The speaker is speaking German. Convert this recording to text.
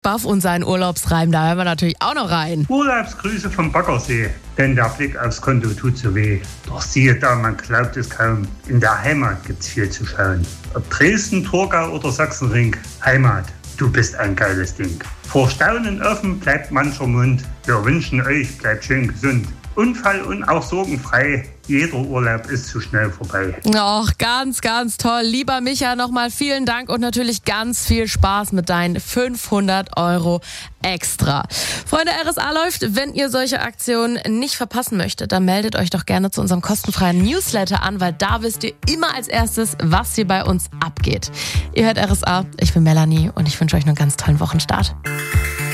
Buff und seinen Urlaubsreim, da hören wir natürlich auch noch rein. Urlaubsgrüße vom Baggersee, denn der Blick aufs Konto tut so weh. Doch siehe da, man glaubt es kaum, in der Heimat gibt's viel zu schauen. Ob Dresden, Torgau oder Sachsenring, Heimat, du bist ein geiles Ding. Vor Staunen offen bleibt mancher Mund, wir wünschen euch, bleibt schön gesund. Unfall und auch sorgenfrei, jeder Urlaub ist zu schnell vorbei. Och, ganz, ganz toll. Lieber Micha, nochmal vielen Dank und natürlich ganz viel Spaß mit deinen 500 € extra. Freunde, RSA läuft. Wenn ihr solche Aktionen nicht verpassen möchtet, dann meldet euch doch gerne zu unserem kostenfreien Newsletter an, weil da wisst ihr immer als erstes, was hier bei uns abgeht. Ihr hört RSA, ich bin Melanie und ich wünsche euch einen ganz tollen Wochenstart.